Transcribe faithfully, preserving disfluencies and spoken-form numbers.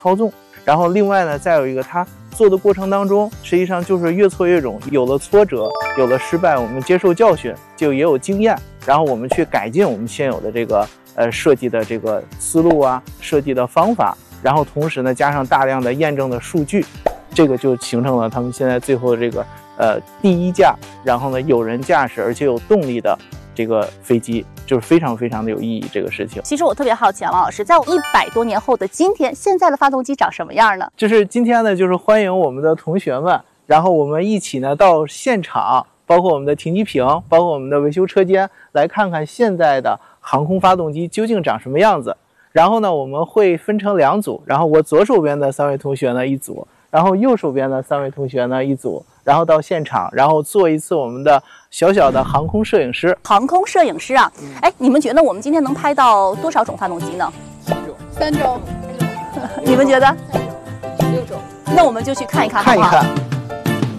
操纵。然后另外呢，再有一个它做的过程当中，实际上就是越挫越勇，有了挫折，有了失败，我们接受教训，就也有经验，然后我们去改进我们现有的这个呃设计的这个思路啊，设计的方法，然后同时呢加上大量的验证的数据，这个就形成了他们现在最后这个呃第一架，然后呢有人驾驶而且有动力的这个飞机，就是非常非常的有意义这个事情。 其实我特别好奇啊，王老师，在一百多年后的今天，现在的发动机长什么样呢？ 就是今天呢，就是欢迎我们的同学们，然后我们一起呢到现场，包括我们的停机坪，包括我们的维修车间，来看看现在的航空发动机究竟长什么样子。然后呢，我们会分成两组，然后我左手边的三位同学呢一组，然后右手边的三位同学呢一组，然后到现场，然后做一次我们的小小的航空摄影师。 航空摄影师啊，哎，你们觉得我们今天能拍到多少种发动机呢？ 三种，三种， 你们觉得？ 六种。 那我们就去看一看， 看一好不好？ 看。